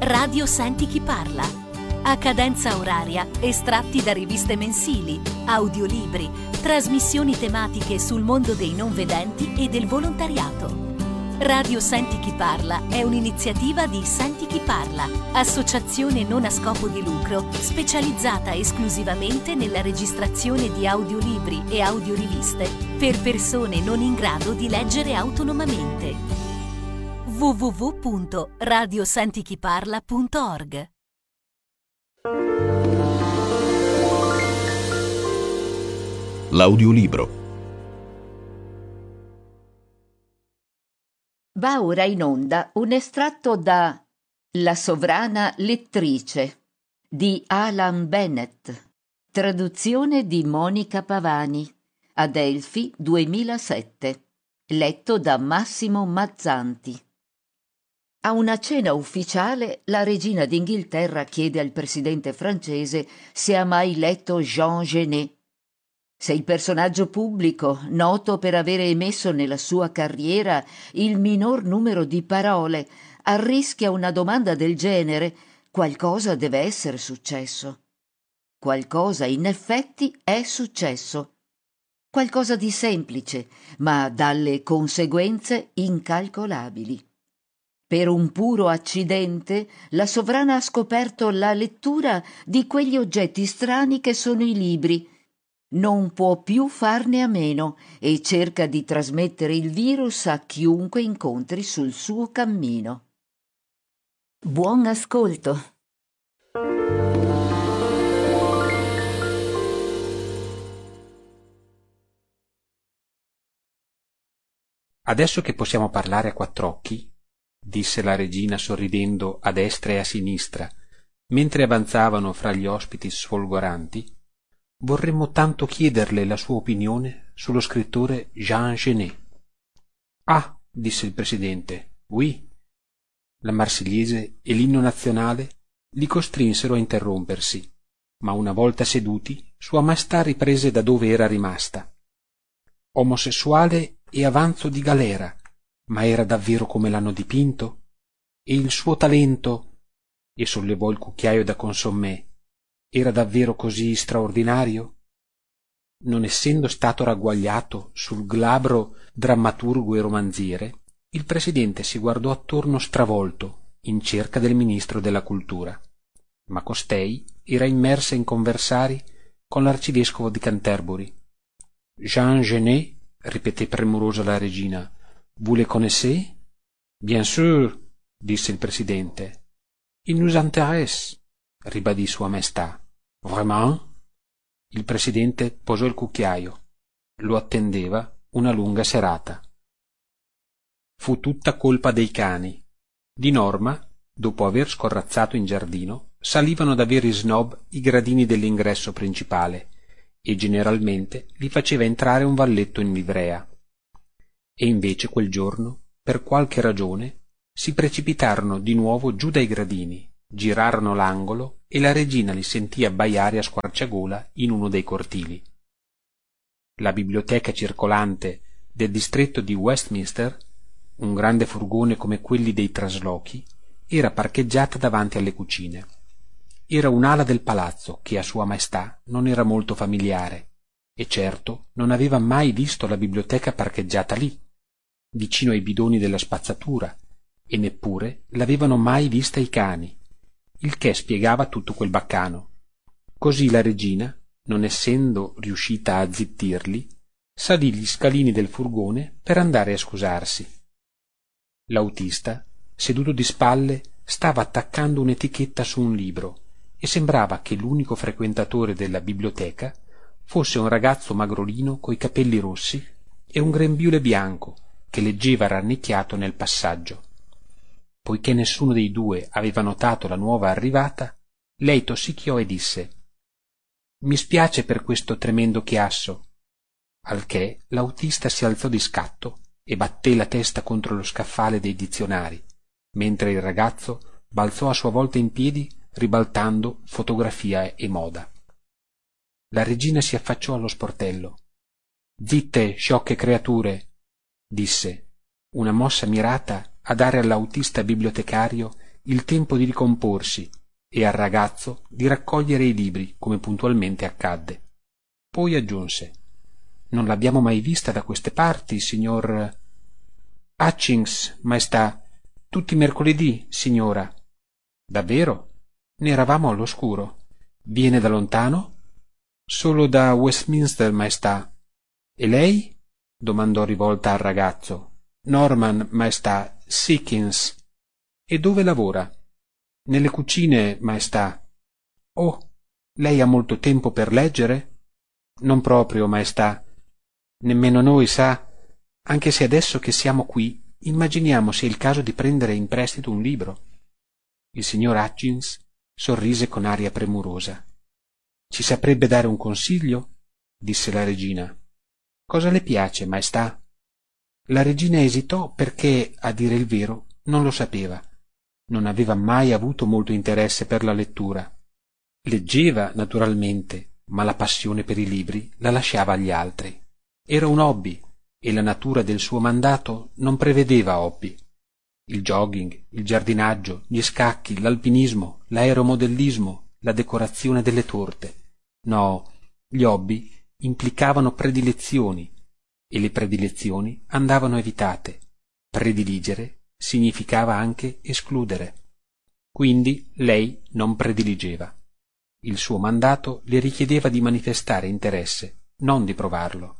Radio Senti chi parla. A cadenza oraria, estratti da riviste mensili, audiolibri, trasmissioni tematiche sul mondo dei non vedenti e del volontariato. Radio Senti chi parla è un'iniziativa di Senti chi parla, associazione non a scopo di lucro specializzata esclusivamente nella registrazione di audiolibri e audioriviste per persone non in grado di leggere autonomamente. www.radiosentichiparla.org. L'audiolibro. Va ora in onda un estratto da La sovrana lettrice di Alan Bennett, traduzione di Monica Pavani, Adelphi 2007, letto da Massimo Mazzanti. A una cena ufficiale, la regina d'Inghilterra chiede al presidente francese se ha mai letto Jean Genet. Se il personaggio pubblico, noto per avere emesso nella sua carriera il minor numero di parole, arrischia una domanda del genere, qualcosa deve essere successo. Qualcosa in effetti è successo. Qualcosa di semplice, ma dalle conseguenze incalcolabili. Per un puro accidente, la sovrana ha scoperto la lettura di quegli oggetti strani che sono i libri. Non può più farne a meno e cerca di trasmettere il virus a chiunque incontri sul suo cammino. Buon ascolto. Adesso che possiamo parlare a quattro occhi, disse la regina sorridendo a destra e a sinistra, mentre avanzavano fra gli ospiti sfolgoranti, vorremmo tanto chiederle la sua opinione sullo scrittore Jean Genet. Ah, disse il presidente, oui. La Marsigliese e l'inno nazionale li costrinsero a interrompersi, ma una volta seduti, Sua Maestà riprese da dove era rimasta. Omosessuale e avanzo di galera, ma era davvero come l'hanno dipinto? E il suo talento, e sollevò il cucchiaio da consommé, era davvero così straordinario? Non essendo stato ragguagliato sul glabro drammaturgo e romanziere, il presidente si guardò attorno stravolto, in cerca del ministro della cultura. Ma costei era immersa in conversari con l'arcivescovo di Canterbury. Jean Genet, ripeté premurosa la regina, vous le connaissez? Bien sûr, disse il presidente. Il nous intéresse, ribadì Sua Maestà. Vraiment? Il presidente posò il cucchiaio. Lo attendeva una lunga serata. Fu tutta colpa dei cani. Di norma, dopo aver scorrazzato in giardino, salivano da veri snob i gradini dell'ingresso principale e generalmente li faceva entrare un valletto in livrea. E invece quel giorno, per qualche ragione, si precipitarono di nuovo giù dai gradini, girarono l'angolo e la regina li sentì abbaiare a squarciagola in uno dei cortili. La biblioteca circolante del distretto di Westminster, un grande furgone come quelli dei traslochi, era parcheggiata davanti alle cucine. Era un'ala del palazzo che a Sua Maestà non era molto familiare, e certo non aveva mai visto la biblioteca parcheggiata lì, vicino ai bidoni della spazzatura, e neppure l'avevano mai vista i cani, il che spiegava tutto quel baccano. Così la regina, non essendo riuscita a zittirli, salì gli scalini del furgone per andare a scusarsi. L'autista, seduto di spalle, stava attaccando un'etichetta su un libro e sembrava che l'unico frequentatore della biblioteca fosse un ragazzo magrolino coi capelli rossi e un grembiule bianco che leggeva rannicchiato nel passaggio. Poiché nessuno dei due aveva notato la nuova arrivata, lei tossicchiò e disse: «Mi spiace per questo tremendo chiasso», al che l'autista si alzò di scatto e batté la testa contro lo scaffale dei dizionari, mentre il ragazzo balzò a sua volta in piedi ribaltando fotografia e moda. La regina si affacciò allo sportello. «Zitte, sciocche creature», disse, una mossa mirata a dare all'autista bibliotecario il tempo di ricomporsi e al ragazzo di raccogliere i libri, come puntualmente accadde. Poi aggiunse: «Non l'abbiamo mai vista da queste parti, signor Hutchings, maestà. Tutti i mercoledì, signora». «Davvero? Ne eravamo all'oscuro. Viene da lontano?» «Solo da Westminster, maestà». «E lei?» domandò rivolta al ragazzo. «Norman, maestà, Sickins». «E dove lavora?» «Nelle cucine, maestà». «Oh, lei ha molto tempo per leggere?» «Non proprio, maestà. Nemmeno noi, sa. Anche se adesso che siamo qui, immaginiamo sia il caso di prendere in prestito un libro». Il signor Hutchins sorrise con aria premurosa. «Ci saprebbe dare un consiglio?» disse la regina. «Cosa le piace, maestà?» La regina esitò perché, a dire il vero, non lo sapeva. Non aveva mai avuto molto interesse per la lettura. Leggeva, naturalmente, ma la passione per i libri la lasciava agli altri. Era un hobby, e la natura del suo mandato non prevedeva hobby. Il jogging, il giardinaggio, gli scacchi, l'alpinismo, l'aeromodellismo, la decorazione delle torte. No, gli hobby implicavano predilezioni, e le predilezioni andavano evitate. Prediligere significava anche escludere. Quindi lei non prediligeva. Il suo mandato le richiedeva di manifestare interesse, non di provarlo.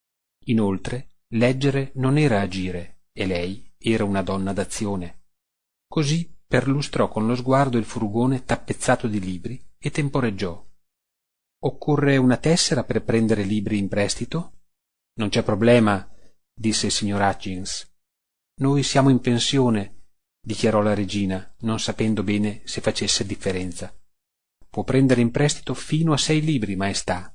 Inoltre, leggere non era agire, e lei era una donna d'azione. Così perlustrò con lo sguardo il furgone tappezzato di libri e temporeggiò. «Occorre una tessera per prendere libri in prestito?» «Non c'è problema», disse il signor Hutchins. «Noi siamo in pensione», dichiarò la regina, non sapendo bene se facesse differenza. «Può prendere in prestito fino a 6 libri, maestà».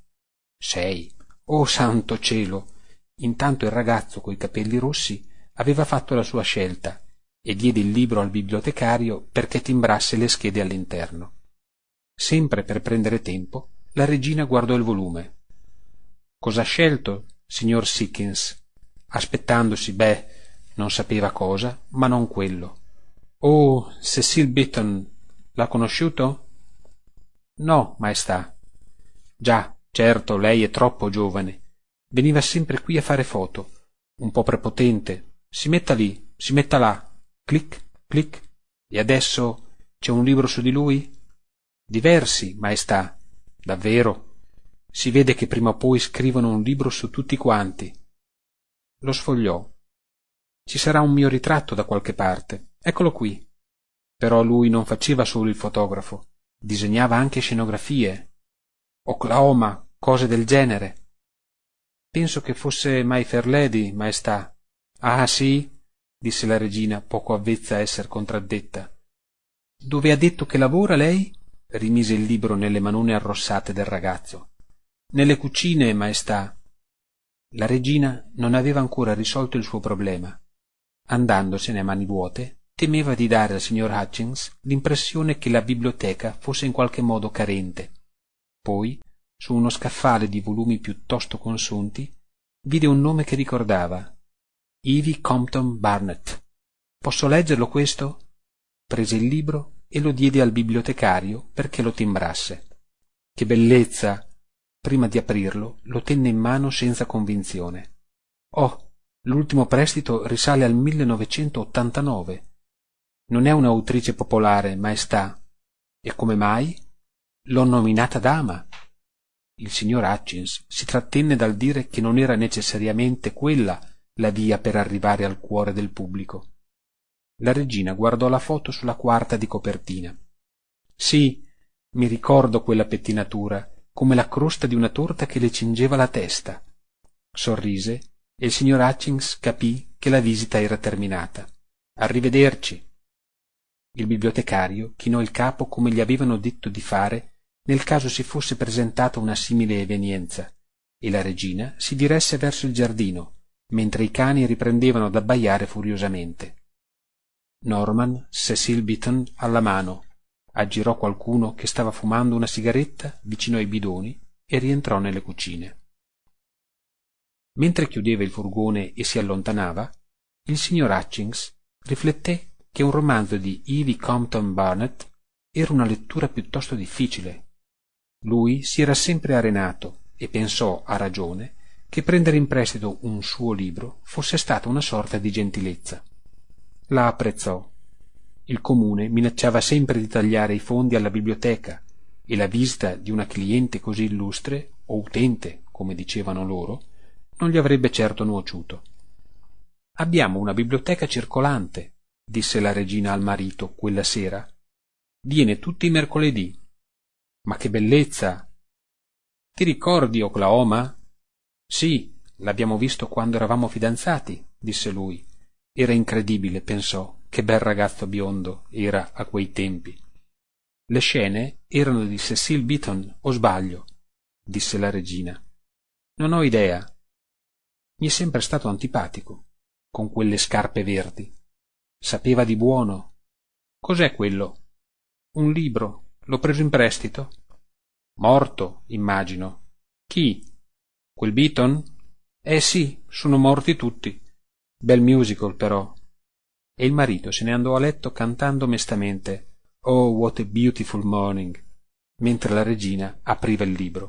6? Oh, santo cielo! Intanto il ragazzo coi capelli rossi aveva fatto la sua scelta e diede il libro al bibliotecario perché timbrasse le schede all'interno. Sempre per prendere tempo, la regina guardò il volume. «Cosa ha scelto, signor Sickins?» Aspettandosi, non sapeva cosa, ma non quello. «Oh, Cecil Beaton, l'ha conosciuto?» «No, maestà». «Già, certo, lei è troppo giovane. Veniva sempre qui a fare foto. Un po' prepotente. Si metta lì, si metta là. Clic, clic. E adesso c'è un libro su di lui?» «Diversi, maestà». «Davvero? Si vede che prima o poi scrivono un libro su tutti quanti». Lo sfogliò. «Ci sarà un mio ritratto da qualche parte. Eccolo qui». Però lui non faceva solo il fotografo, disegnava anche scenografie. Oklahoma, cose del genere. «Penso che fosse My Fair Lady, maestà». «Ah, sì?» disse la regina, poco avvezza a esser contraddetta. «Dove ha detto che lavora lei?» rimise il libro nelle manone arrossate del ragazzo. «Nelle cucine, maestà». La regina non aveva ancora risolto il suo problema. Andandosene a mani vuote, temeva di dare al signor Hutchins l'impressione che la biblioteca fosse in qualche modo carente. Poi, su uno scaffale di volumi piuttosto consunti, vide un nome che ricordava: Evie Compton Barnett. «Posso leggerlo questo?» Prese il libro e lo diede al bibliotecario perché lo timbrasse. «Che bellezza!» Prima di aprirlo lo tenne in mano senza convinzione. «Oh, l'ultimo prestito risale al 1989. Non è un'autrice popolare, maestà». «E come mai?» «L'ho nominata dama». Il signor Hutchins si trattenne dal dire che non era necessariamente quella la via per arrivare al cuore del pubblico. La regina guardò la foto sulla quarta di copertina. «Sì, mi ricordo quella pettinatura, come la crosta di una torta che le cingeva la testa». Sorrise e il signor Hutchins capì che la visita era terminata. «Arrivederci». Il bibliotecario chinò il capo come gli avevano detto di fare nel caso si fosse presentata una simile evenienza, e la regina si diresse verso il giardino, mentre i cani riprendevano ad abbaiare furiosamente. Norman, Cecil Beaton alla mano, aggirò qualcuno che stava fumando una sigaretta vicino ai bidoni e rientrò nelle cucine. Mentre chiudeva il furgone e si allontanava, il signor Hutchins rifletté che un romanzo di E.V. Compton Barnett era una lettura piuttosto difficile. Lui si era sempre arenato e pensò, a ragione, che prendere in prestito un suo libro fosse stata una sorta di gentilezza. La apprezzò. Il comune minacciava sempre di tagliare i fondi alla biblioteca e la visita di una cliente così illustre, o utente, come dicevano loro, non gli avrebbe certo nuociuto. «Abbiamo una biblioteca circolante», disse la regina al marito quella sera. «Viene tutti i mercoledì». «Ma che bellezza! Ti ricordi Oklahoma?» «Sì, l'abbiamo visto quando eravamo fidanzati», disse lui. Era incredibile, pensò, che bel ragazzo biondo era a quei tempi. «Le scene erano di Cecil Beaton, o sbaglio?» disse la regina. «Non ho idea. Mi è sempre stato antipatico, con quelle scarpe verdi. Sapeva di buono. Cos'è quello?» «Un libro. L'ho preso in prestito». «Morto, immagino». «Chi? Quel Beaton?» Sì, sono morti tutti. Bel musical, però». E il marito se ne andò a letto cantando mestamente «Oh, what a beautiful morning», mentre la regina apriva il libro.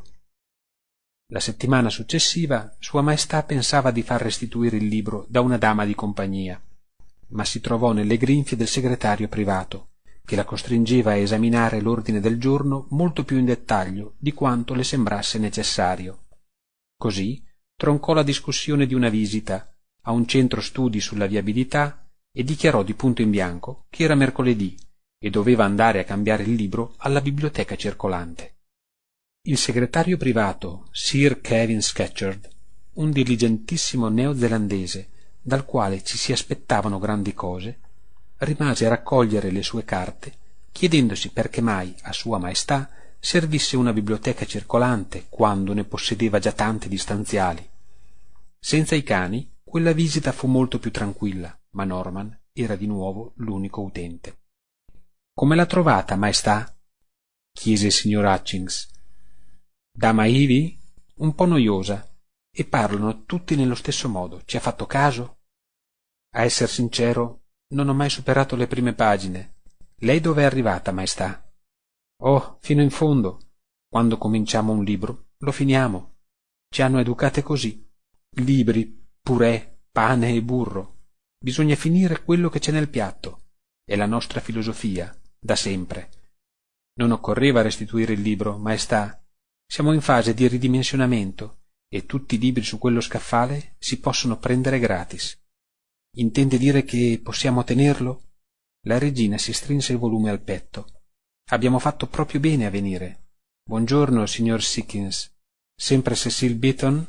La settimana successiva Sua Maestà pensava di far restituire il libro da una dama di compagnia, ma si trovò nelle grinfie del segretario privato, che la costringeva a esaminare l'ordine del giorno molto più in dettaglio di quanto le sembrasse necessario. Così troncò la discussione di una visita a un centro studi sulla viabilità e dichiarò di punto in bianco che era mercoledì e doveva andare a cambiare il libro alla biblioteca circolante. Il segretario privato, Sir Kevin Scatcherd, un diligentissimo neozelandese dal quale ci si aspettavano grandi cose, rimase a raccogliere le sue carte, chiedendosi perché mai a Sua Maestà servisse una biblioteca circolante quando ne possedeva già tante di stanziali. Senza i cani, quella visita fu molto più tranquilla, ma Norman era di nuovo l'unico utente. «Come l'ha trovata, Maestà?» chiese il signor Hutchings. «Dama Ivy? Un po' noiosa, e parlano tutti nello stesso modo. Ci ha fatto caso?» «A esser sincero, non ho mai superato le prime pagine. Lei dove è arrivata, Maestà?» «Oh, fino in fondo. Quando cominciamo un libro, lo finiamo. Ci hanno educate così. Libri, purè, pane e burro. Bisogna finire quello che c'è nel piatto. È la nostra filosofia, da sempre. Non occorreva restituire il libro, Maestà. Siamo in fase di ridimensionamento e tutti i libri su quello scaffale si possono prendere gratis. Intende dire che possiamo tenerlo?» La regina si strinse il volume al petto. «Abbiamo fatto proprio bene a venire. Buongiorno, signor Sickins. Sempre Cecil Beaton?»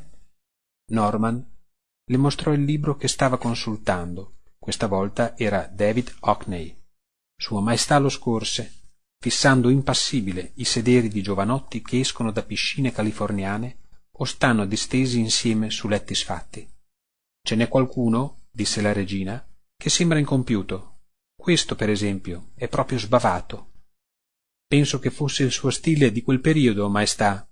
Norman le mostrò il libro che stava consultando. Questa volta era David Hockney. Sua Maestà lo scorse, fissando impassibile i sederi di giovanotti che escono da piscine californiane o stanno distesi insieme su letti sfatti. «Ce n'è qualcuno», disse la regina, «che sembra incompiuto. Questo, per esempio, è proprio sbavato». «Penso che fosse il suo stile di quel periodo, Maestà».